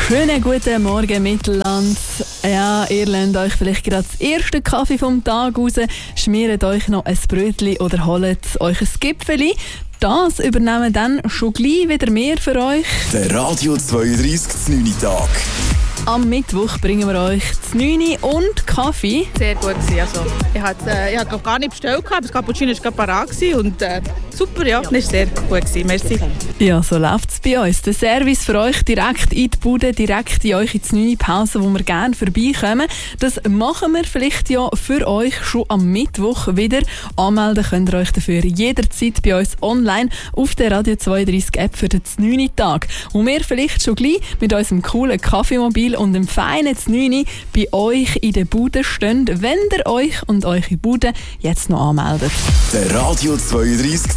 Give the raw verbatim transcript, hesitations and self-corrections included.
Schönen guten Morgen, Mittelland. Ja, ihr lernt euch vielleicht gerade das erste Kaffee vom Tag raus, schmiert euch noch ein Brötchen oder holt euch ein Gipfeli. Das übernehmen dann schon gleich wieder mehr für euch. Der Radio zweiunddreißig neun Tag. Am Mittwoch bringen wir euch das neun und Kaffee. Sehr gut gewesen. Also, ich hatte äh, ich hab gar nicht bestellt, aber das Cappuccino war parat und äh, super, ja, das war sehr gut gewesen. Merci. Ja, so läuft es bei uns. Der Service für euch direkt in die Bude, direkt in eure neun Pause, wo wir gerne vorbeikommen. Das machen wir vielleicht ja für euch schon am Mittwoch wieder. Anmelden könnt ihr euch dafür jederzeit bei uns online auf der Radio zweiunddreißig App für den neun Tag. Und wir vielleicht schon gleich mit unserem coolen Kaffeemobil und dem feinen neun bei euch in der Bude stehen, wenn ihr euch und eure Bude jetzt noch anmeldet. Der Radio zweiunddreißig